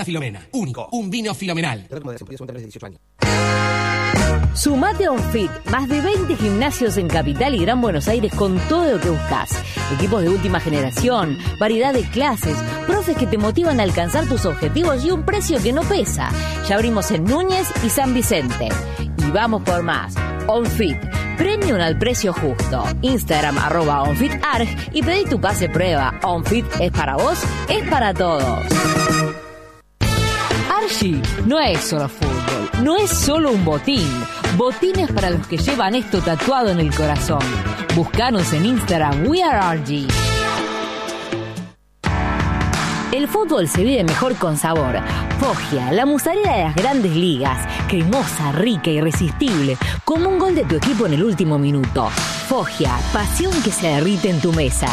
Santa Filomena. Único. Un vino Filomenal. Sumate a OnFit, más de 20 gimnasios en Capital y Gran Buenos Aires con todo lo que buscas. Equipos de última generación, variedad de clases, profes que te motivan a alcanzar tus objetivos y un precio que no pesa. Ya abrimos en Núñez y San Vicente. Y vamos por más. OnFit, premium al precio justo. Instagram @OnFitArg y pedí tu pase prueba. OnFit es para vos, es para todos. Archie no es solo fútbol, no es solo un botín. Botines para los que llevan esto tatuado en el corazón. Búscanos en Instagram, We Are Archie. El fútbol se vive mejor con sabor. Foggia, la mozzarella de las grandes ligas. Cremosa, rica, irresistible. Como un gol de tu equipo en el último minuto. Foggia, pasión que se derrite en tu mesa.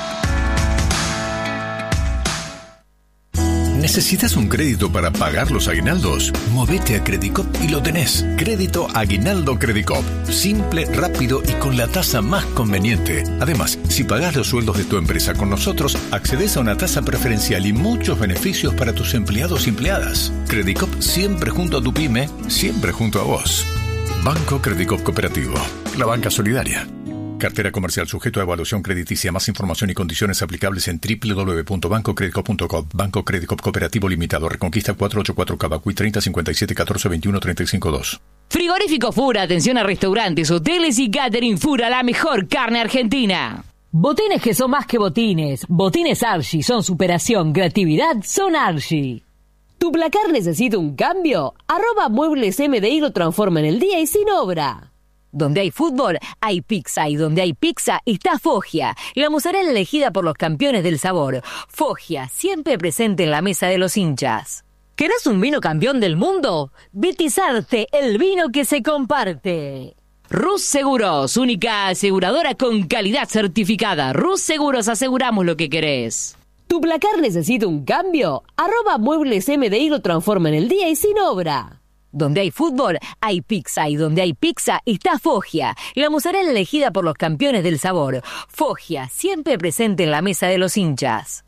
¿Necesitas un crédito para pagar los aguinaldos? Movete a Credicop y lo tenés. Crédito Aguinaldo Credicop. Simple, rápido y con la tasa más conveniente. Además, si pagás los sueldos de tu empresa con nosotros, accedes a una tasa preferencial y muchos beneficios para tus empleados y empleadas. Credicop siempre junto a tu pyme, siempre junto a vos. Banco Credicop Cooperativo. La banca solidaria. Cartera comercial sujeto a evaluación crediticia. Más información y condiciones aplicables en www.bancocredicop.com. Banco Credicop Cooperativo Limitado. Reconquista 484 Cavacuy 30 57 14 21 35 2. Frigorífico Fura, atención a restaurantes, hoteles y catering. Fura, la mejor carne argentina. Botines que son más que botines. Botines Archie son superación, creatividad, son Archie. ¿Tu placar necesita un cambio? @Muebles MDI lo transforma en el día y sin obra. Donde hay fútbol, hay pizza, y donde hay pizza está Foggia, la mozzarella elegida por los campeones del sabor. Foggia, siempre presente en la mesa de los hinchas. ¿Querés un vino campeón del mundo? Betizarte, el vino que se comparte. Rus Seguros, única aseguradora con calidad certificada. Rus Seguros, aseguramos lo que querés. ¿Tu placar necesita un cambio? @Muebles MDI lo transforma en el día y sin obra. Donde hay fútbol, hay pizza, y donde hay pizza está Foggia, la mozzarella elegida por los campeones del sabor. Foggia, siempre presente en la mesa de los hinchas.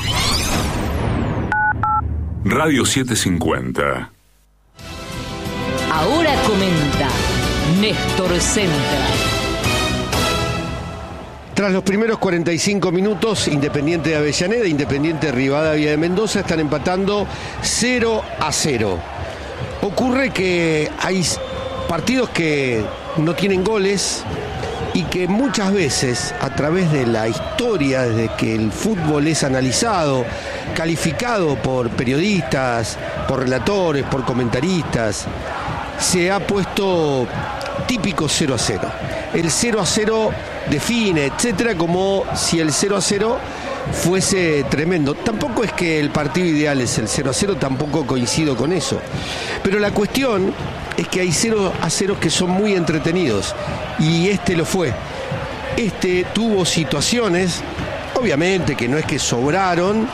Radio 750. Ahora comenta Néstor Centra. Tras los primeros 45 minutos, Independiente de Avellaneda, Independiente Rivadavia de Mendoza están empatando 0-0. Ocurre que hay partidos que no tienen goles y que muchas veces, a través de la historia, desde que el fútbol es analizado, calificado por periodistas, por relatores, por comentaristas, se ha puesto típico 0-0. El 0-0 define, etcétera, como si el 0-0 fuese tremendo. Tampoco es que el partido ideal es el 0-0, tampoco coincido con eso. Pero la cuestión es que hay 0-0 que son muy entretenidos, y este lo fue. Este tuvo situaciones, obviamente que no es que sobraron,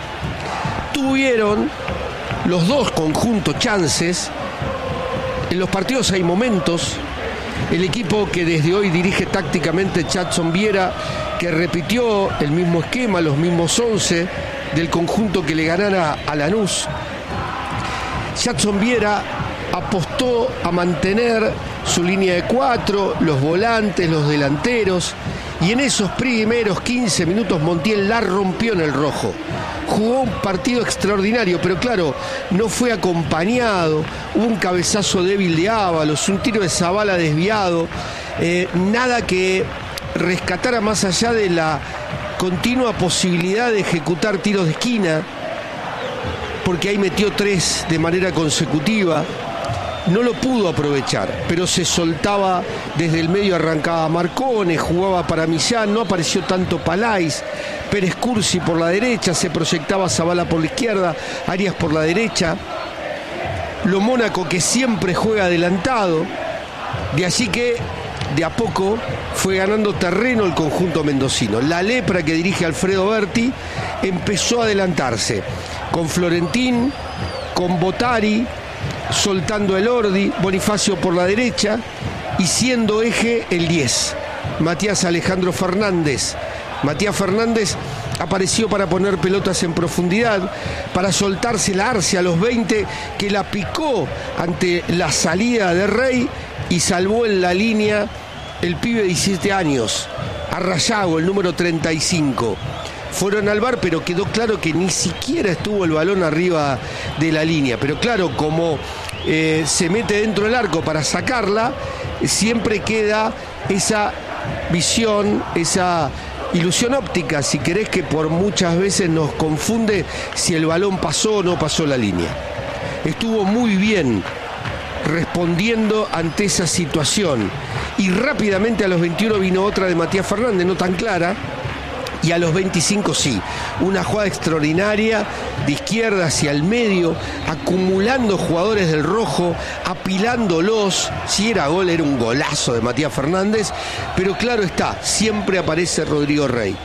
tuvieron los dos conjuntos chances. En los partidos hay momentos. El equipo que desde hoy dirige tácticamente Jadson Viera, que repitió el mismo esquema, los mismos 11 del conjunto que le ganara a Lanús. Jadson Viera apostó a mantener su línea de 4, los volantes, los delanteros, y en esos primeros 15 minutos Montiel la rompió en el rojo. Jugó un partido extraordinario, pero claro, no fue acompañado. Hubo un cabezazo débil de Ábalos, un tiro de Zabala desviado, nada que rescatara más allá de la continua posibilidad de ejecutar tiros de esquina, porque ahí metió 3 de manera consecutiva. No lo pudo aprovechar, pero se soltaba desde el medio, arrancaba Marcone, jugaba para Millán, no apareció tanto Palais, Pérez Cursi por la derecha, se proyectaba Zabala por la izquierda, Arias por la derecha, lo Mónaco que siempre juega adelantado, de allí que de a poco fue ganando terreno el conjunto mendocino. La lepra que dirige Alfredo Berti empezó a adelantarse, con Florentín, con Botari, soltando el Ordi, Bonifacio por la derecha y siendo eje el 10, Matías Alejandro Fernández. Matías Fernández apareció para poner pelotas en profundidad, para soltársela a Arce a los 20, que la picó ante la salida de Rey y salvó en la línea el pibe de 17 años, Arrayago, el número 35. Fueron al VAR, pero quedó claro que ni siquiera estuvo el balón arriba de la línea. Pero claro, como se mete dentro del arco para sacarla, siempre queda esa visión, esa ilusión óptica, si querés, que por muchas veces nos confunde si el balón pasó o no pasó la línea. Estuvo muy bien respondiendo ante esa situación. Y rápidamente a los 21 vino otra de Matías Fernández, no tan clara. Y a los 25 sí, una jugada extraordinaria de izquierda hacia el medio, acumulando jugadores del rojo, apilándolos. Si era gol, era un golazo de Matías Fernández, pero claro está, siempre aparece Rodrigo Rey.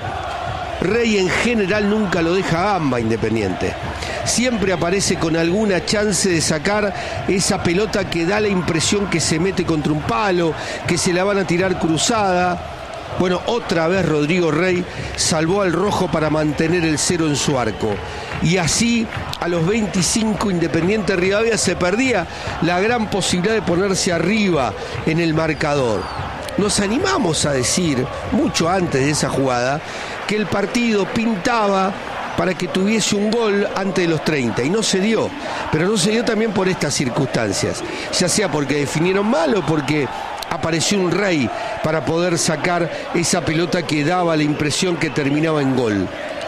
Rey en general nunca lo deja gamba Independiente. Siempre aparece con alguna chance de sacar esa pelota que da la impresión que se mete contra un palo, que se la van a tirar cruzada. Bueno, otra vez Rodrigo Rey salvó al rojo para mantener el 0 en su arco. Y así, a los 25, Independiente Rivadavia se perdía la gran posibilidad de ponerse arriba en el marcador. Nos animamos a decir, mucho antes de esa jugada, que el partido pintaba para que tuviese un gol antes de los 30, y no se dio. Pero no se dio también por estas circunstancias, ya sea porque definieron mal o porque apareció un Rey para poder sacar esa pelota que daba la impresión que terminaba en gol.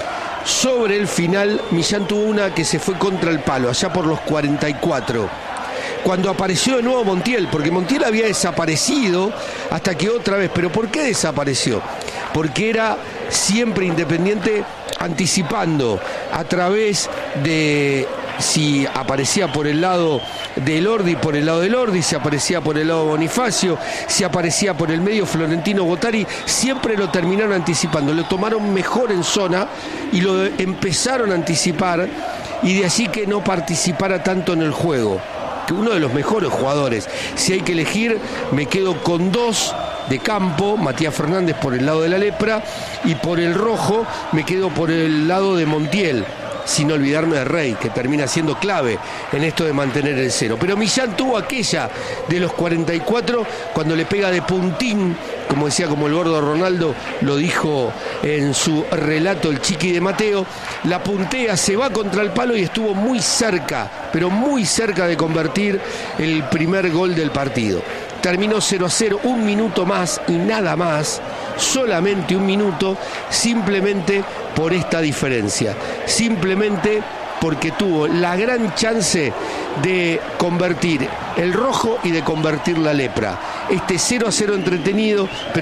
Sobre el final, Millán tuvo una que se fue contra el palo, allá por los 44. Cuando apareció de nuevo Montiel, porque Montiel había desaparecido hasta que otra vez. ¿Pero por qué desapareció? Porque era siempre Independiente anticipando a través de... Si aparecía por el lado de Elordi, por el lado de Elordi, si aparecía por el lado de Bonifacio, si aparecía por el medio Florentino Bottari, siempre lo terminaron anticipando, lo tomaron mejor en zona y lo empezaron a anticipar, y de allí que no participara tanto en el juego. Que uno de los mejores jugadores, si hay que elegir, me quedo con dos de campo, Matías Fernández por el lado de la lepra, y por el rojo me quedo por el lado de Montiel, sin olvidarme de Rey, que termina siendo clave en esto de mantener el 0. Pero Millán tuvo aquella de los 44, cuando le pega de puntín, como decía, como el gordo Ronaldo lo dijo en su relato el Chiqui de Mateo, la puntea, se va contra el palo y estuvo muy cerca, pero muy cerca de convertir el primer gol del partido. Terminó 0-0, un minuto más y nada más, solamente un minuto, simplemente por esta diferencia, simplemente porque tuvo la gran chance de convertir el rojo y de convertir la lepra. Este 0-0 entretenido, pero